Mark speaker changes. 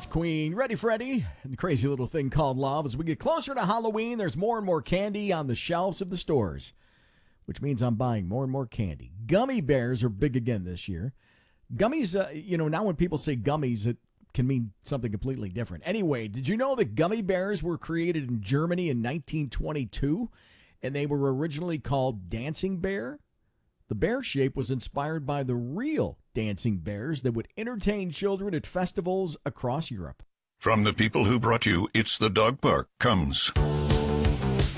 Speaker 1: Queen, Ready Freddy, and the crazy little thing called love. As we get closer to Halloween, there's more and more candy on the shelves of the stores, which means I'm buying more and more candy. Gummy bears are big again this year. Gummies, now when people say gummies, it can mean something completely different. Anyway, did you know that gummy bears were created in Germany in 1922, and they were originally called Dancing Bear? The bear shape was inspired by the real dancing bears that would entertain children at festivals across Europe.
Speaker 2: From the people who brought you It's the Dog Park comes